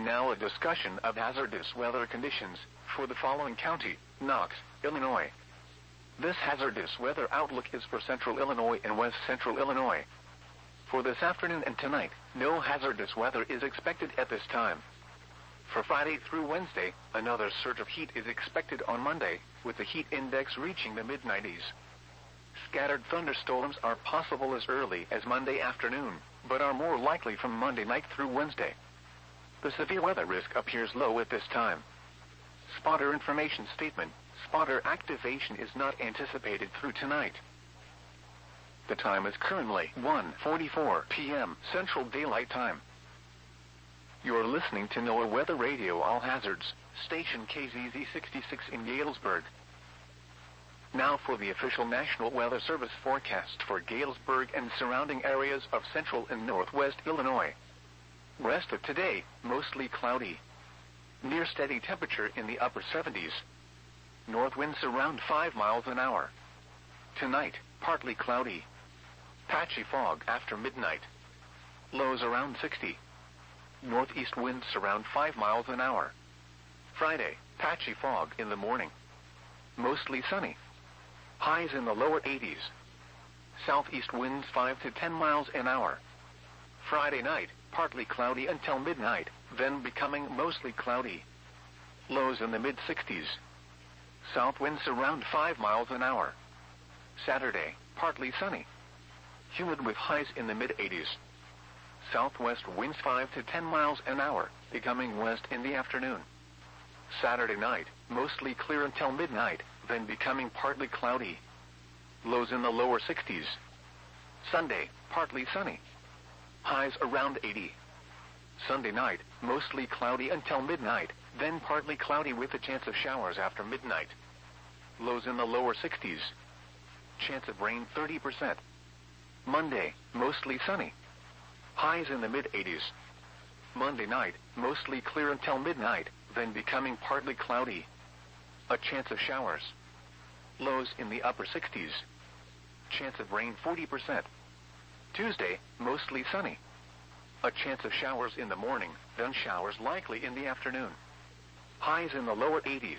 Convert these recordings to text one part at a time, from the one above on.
And now a discussion of hazardous weather conditions for the following county: Knox, Illinois. This hazardous weather outlook is for central Illinois and west central Illinois. For this afternoon and tonight, no hazardous weather is expected at this time. For Friday through Wednesday, another surge of heat is expected on Monday, with the heat index reaching the mid-90s. Scattered thunderstorms are possible as early as Monday afternoon, but are more likely from Monday night through Wednesday. The severe weather risk appears low at this time. Spotter information statement: spotter activation is not anticipated through tonight. The time is currently 1:44 p.m. Central Daylight Time. You're listening to NOAA Weather Radio All Hazards, station KZZ 66 in Galesburg. Now for the official National Weather Service forecast for Galesburg and surrounding areas of central and northwest Illinois. Rest of today, mostly cloudy. Near steady temperature in the upper 70s. North winds around 5 miles an hour. Tonight, partly cloudy. Patchy fog after midnight. Lows around 60. Northeast winds around 5 miles an hour. Friday, patchy fog in the morning. Mostly sunny. Highs in the lower 80s. Southeast winds 5 to 10 miles an hour. Friday night, partly cloudy until midnight, then becoming mostly cloudy. Lows in the mid-60s. South winds around 5 miles an hour. Saturday, partly sunny. Humid with highs in the mid-80s. Southwest winds 5 to 10 miles an hour, becoming west in the afternoon. Saturday night, mostly clear until midnight, then becoming partly cloudy. Lows in the lower 60s. Sunday, partly sunny. Highs around 80. Sunday night, mostly cloudy until midnight, then partly cloudy with a chance of showers after midnight. Lows in the lower 60s. Chance of rain 30%. Monday, mostly sunny. Highs in the mid-80s. Monday night, mostly clear until midnight, then becoming partly cloudy. A chance of showers. Lows in the upper 60s. Chance of rain 40%. Tuesday, mostly sunny. A chance of showers in the morning, then showers likely in the afternoon. Highs in the lower 80s.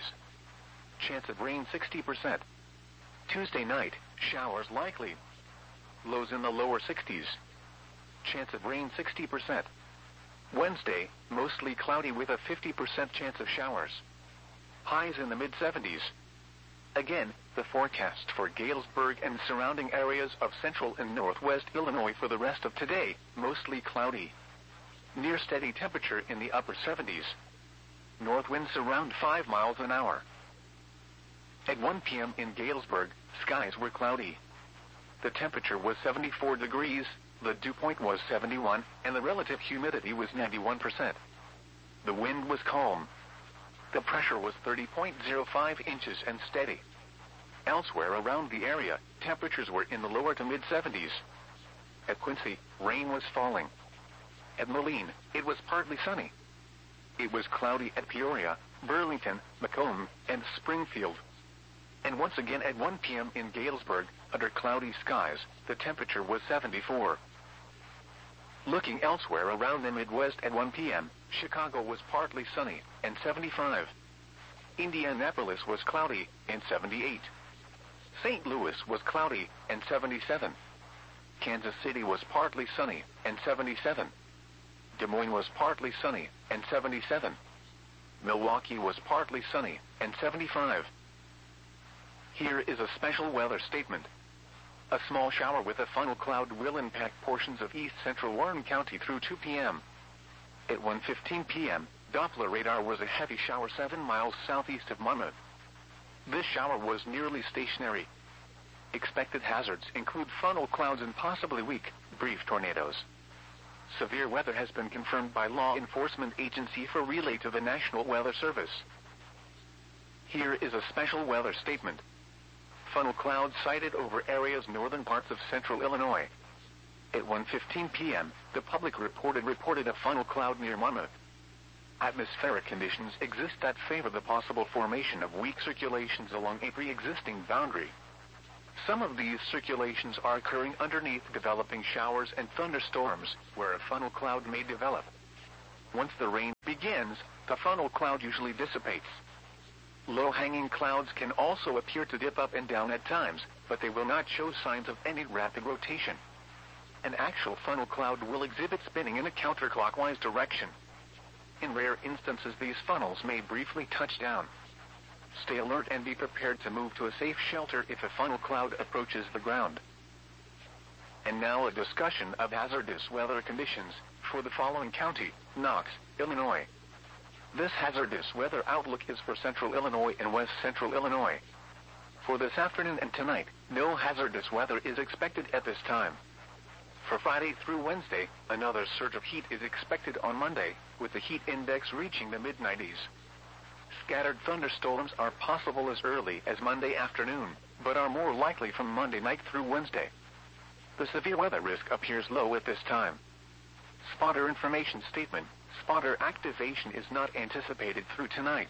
Chance of rain 60%. Tuesday night, showers likely. Lows in the lower 60s. Chance of rain 60%. Wednesday, mostly cloudy with a 50% chance of showers. Highs in the mid-70s. Again, the forecast for Galesburg and surrounding areas of central and northwest Illinois for the rest of today, mostly cloudy. Near steady temperature in the upper 70s. North winds around 5 miles an hour. At 1 p.m. in Galesburg, skies were cloudy. The temperature was 74 degrees, the dew point was 71, and the relative humidity was 91%. The wind was calm. The pressure was 30.05 inches and steady. Elsewhere around the area, temperatures were in the lower to mid-70s. At Quincy, rain was falling. At Moline, it was partly sunny. It was cloudy at Peoria, Burlington, Macomb, and Springfield. And once again at 1 p.m. in Galesburg, under cloudy skies, the temperature was 74. Looking elsewhere around the Midwest at 1 p.m., Chicago was partly sunny, and 75. Indianapolis was cloudy, and 78. St. Louis was cloudy, and 77. Kansas City was partly sunny, and 77. Des Moines was partly sunny, and 77. Milwaukee was partly sunny, and 75. Here is a special weather statement. A small shower with a funnel cloud will impact portions of east central Warren County through 2 p.m. At 1:15 p.m., Doppler radar was a heavy shower 7 miles southeast of Monmouth. This shower was nearly stationary. Expected hazards include funnel clouds and possibly weak, brief tornadoes. Severe weather has been confirmed by law enforcement agency for relay to the National Weather Service. Here is a special weather statement. Funnel clouds sighted over areas northern parts of central Illinois. At 1:15 p.m., the public reported a funnel cloud near Monmouth. Atmospheric conditions exist that favor the possible formation of weak circulations along a pre-existing boundary. Some of these circulations are occurring underneath developing showers and thunderstorms, where a funnel cloud may develop. Once the rain begins, the funnel cloud usually dissipates. Low-hanging clouds can also appear to dip up and down at times, but they will not show signs of any rapid rotation. An actual funnel cloud will exhibit spinning in a counterclockwise direction. In rare instances, these funnels may briefly touch down. Stay alert and be prepared to move to a safe shelter if a funnel cloud approaches the ground. And now a discussion of hazardous weather conditions for the following county: Knox, Illinois. This hazardous weather outlook is for central Illinois and west central Illinois. For this afternoon and tonight, no hazardous weather is expected at this time. For Friday through Wednesday, another surge of heat is expected on Monday, with the heat index reaching the mid-90s. Scattered thunderstorms are possible as early as Monday afternoon, but are more likely from Monday night through Wednesday. The severe weather risk appears low at this time. Spotter information statement: spotter activation is not anticipated through tonight.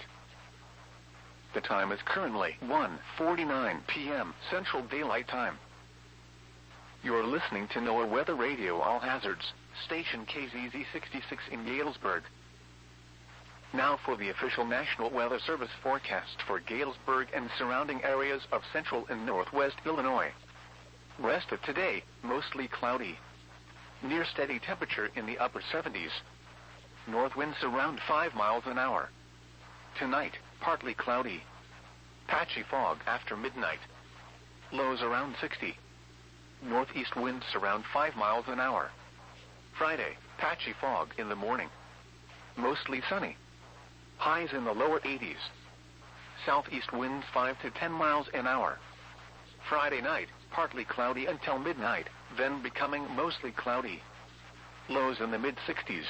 The time is currently 1:49 p.m. Central Daylight Time. You're listening to NOAA Weather Radio All Hazards, station KZZ 66 in Galesburg. Now for the official National Weather Service forecast for Galesburg and surrounding areas of central and northwest Illinois. Rest of today, mostly cloudy. Near steady temperature in the upper 70s. North winds around 5 miles an hour. Tonight, partly cloudy. Patchy fog after midnight. Lows around 60. Northeast winds around 5 miles an hour. Friday, patchy fog in the morning. Mostly sunny. Highs in the lower 80s. Southeast winds 5 to 10 miles an hour. Friday night, partly cloudy until midnight, then becoming mostly cloudy. Lows in the mid-60s.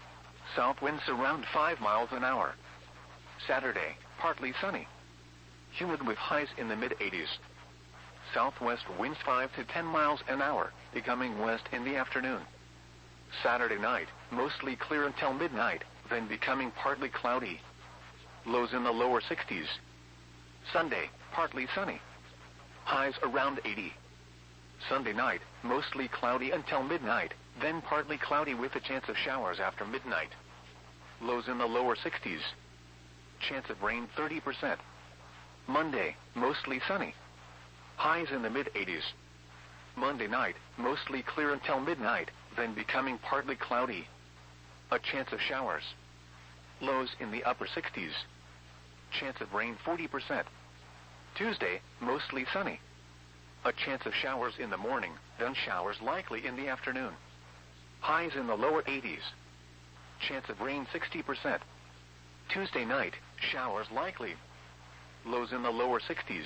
South winds around 5 miles an hour. Saturday, partly sunny. Humid with highs in the mid-80s. Southwest winds 5 to 10 miles an hour, becoming west in the afternoon. Saturday night, mostly clear until midnight, then becoming partly cloudy. Lows in the lower 60s. Sunday, partly sunny. Highs around 80. Sunday night, mostly cloudy until midnight, then partly cloudy with a chance of showers after midnight. Lows in the lower 60s. Chance of rain 30%. Monday, mostly sunny. Highs in the mid-80s. Monday night, mostly clear until midnight, then becoming partly cloudy. A chance of showers. Lows in the upper 60s. Chance of rain 40%. Tuesday, mostly sunny. A chance of showers in the morning, then showers likely in the afternoon. Highs in the lower 80s. Chance of rain 60%. Tuesday night, showers likely. Lows in the lower 60s.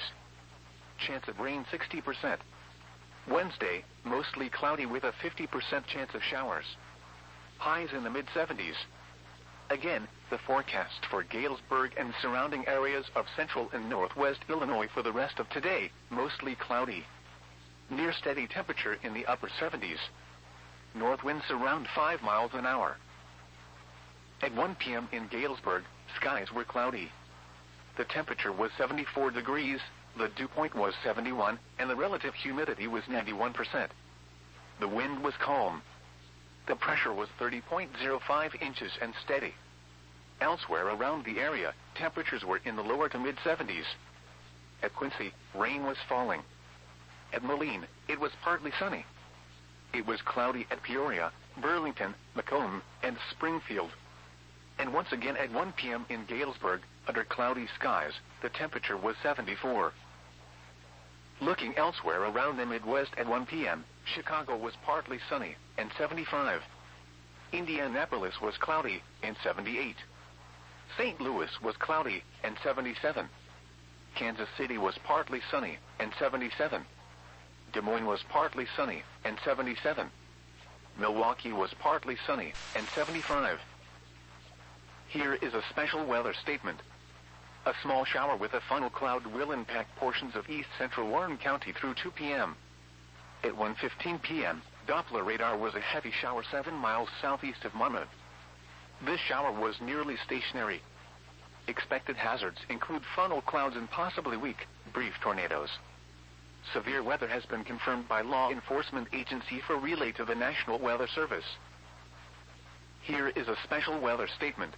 Chance of rain 60%. Wednesday, mostly cloudy with a 50% chance of showers. Highs in the mid-70s. Again, the forecast for Galesburg and surrounding areas of central and northwest Illinois for the rest of today, mostly cloudy. Near steady temperature in the upper 70s. North winds around 5 miles an hour. At 1 p.m. in Galesburg, skies were cloudy. The temperature was 74 degrees, the dew point was 71, and the relative humidity was 91%. The wind was calm. The pressure was 30.05 inches and steady. Elsewhere around the area, temperatures were in the lower to mid-70s. At Quincy, rain was falling. At Moline, it was partly sunny. It was cloudy at Peoria, Burlington, Macomb, and Springfield. And once again at 1 p.m. in Galesburg, under cloudy skies, the temperature was 74. Looking elsewhere around the Midwest at 1 p.m., Chicago was partly sunny, and 75. Indianapolis was cloudy, and 78. St. Louis was cloudy, and 77. Kansas City was partly sunny, and 77. Des Moines was partly sunny, and 77. Milwaukee was partly sunny, and 75. Here is a special weather statement. A small shower with a funnel cloud will impact portions of east central Warren County through 2 p.m. At 1:15 p.m., Doppler radar was a heavy shower 7 miles southeast of Monmouth. This shower was nearly stationary. Expected hazards include funnel clouds and possibly weak, brief tornadoes. Severe weather has been confirmed by law enforcement agency for relay to the National Weather Service. Here is a special weather statement